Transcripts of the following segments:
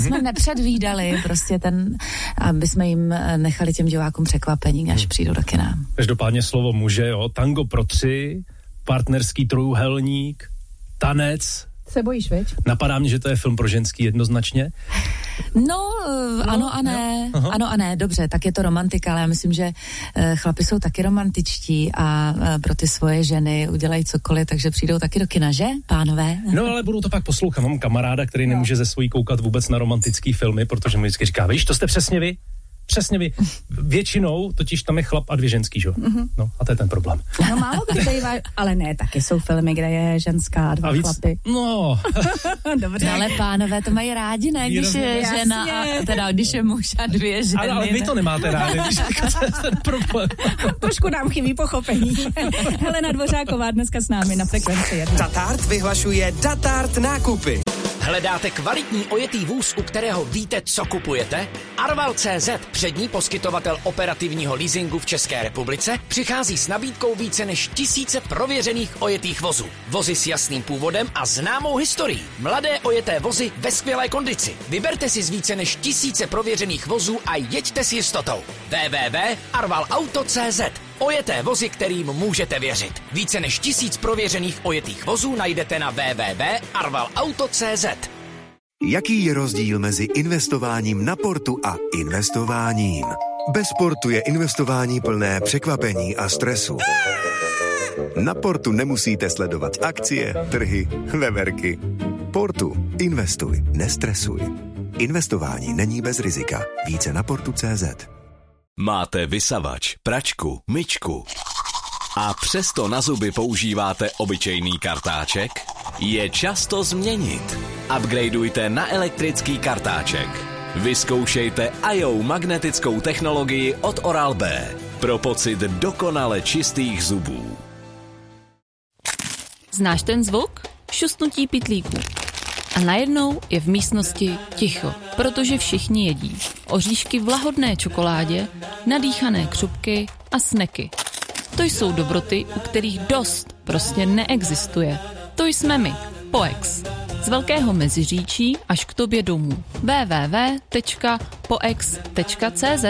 jsme nepředvídali prostě aby jsme jim nechali těm divákům překvapení, až přijdou do kina. Každopádně slovo muže, jo, tango pro 3, partnerský trojúhelník, tanec. Se bojíš, viď? Napadá mě, že to je film pro ženský jednoznačně. Ano a ne. Ano a ne, dobře, tak je to romantika, ale já myslím, že chlapi jsou taky romantičtí a pro ty svoje ženy udělají cokoliv, takže přijdou taky do kina, že, pánové? No, ale budu to pak poslouchat. Mám kamaráda, který nemůže ze svojí koukat vůbec na romantický filmy, protože mu vždycky říká, víš, to jste přesně vy. Přesně vy. Většinou totiž tam je chlap a 2 ženský, že? No a to je ten problém. No málo kdy bývá, ale ne, taky jsou filmy, kde je ženská a 2 chlapy. No. Dobře. Ale pánové to mají rádi, ne? Když je žena když je muž a 2 ženy. Ale vy to nemáte rádi, když to je ten problém. Trošku nám chybí pochopení. Helena Dvořáková dneska s námi na Frekvenci 1. Datart vyhlašuje Datart nákupy. Hledáte kvalitní ojetý vůz, u kterého víte, co kupujete? Arval.cz, přední poskytovatel operativního leasingu v České republice, přichází s nabídkou více než 1000 prověřených ojetých vozů. Vozy s jasným původem a známou historií. Mladé ojeté vozy ve skvělé kondici. Vyberte si z více než 1000 prověřených vozů a jeďte s jistotou. www.arvalauto.cz. Ojeté vozy, kterým můžete věřit. Více než 1000 prověřených ojetých vozů najdete na www.arvalauto.cz. Jaký je rozdíl mezi investováním na portu a investováním? Bez portu je investování plné překvapení a stresu. Na portu nemusíte sledovat akcie, trhy, veverky. Portu. Investuj, nestresuj. Investování není bez rizika. Více na portu.cz. Máte vysavač, pračku, myčku a přesto na zuby používáte obyčejný kartáček? Je čas to změnit. Upgradeujte na elektrický kartáček. Vyzkoušejte IO magnetickou technologii od Oral-B pro pocit dokonale čistých zubů. Znáš ten zvuk? Šustnutí pytlíků. A najednou je v místnosti ticho, protože všichni jedí. Oříšky v lahodné čokoládě, nadýchané křupky a sneky. To jsou dobroty, u kterých dost prostě neexistuje. To jsme my, POEX. Z Velkého Meziříčí až k tobě domů. www.poex.cz.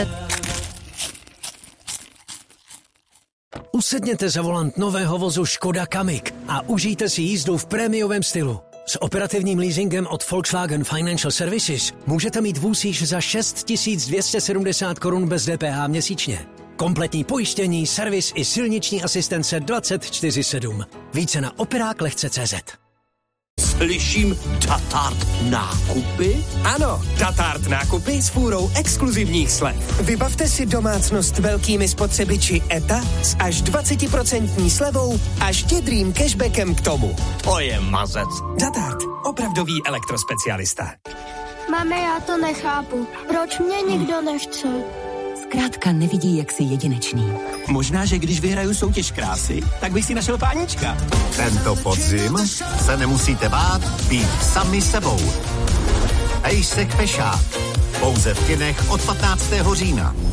Usedněte za volant nového vozu Škoda Kamiq a užijte si jízdu v prémiovém stylu. S operativním leasingem od Volkswagen Financial Services můžete mít vůz již za 6 270 korun bez DPH měsíčně. Kompletní pojištění, servis i silniční asistence 24/7. Více na operáklehce.cz. Slyším Datart nákupy? Ano, Datart nákupy s fůrou exkluzivních slev. Vybavte si domácnost velkými spotřebiči ETA s až 20% slevou a štědrým cashbackem k tomu. To je mazec. Datart, opravdový elektrospecialista. Mami, já to nechápu. Proč mě nikdo nechce? Zkrátka nevidí, jak jsi jedinečný. Možná, že když vyhraju soutěž krásy, tak bych si našel pánička. Tento podzim se nemusíte bát být sami sebou. Pejsek Pešák. Pouze v kinech od 15. října.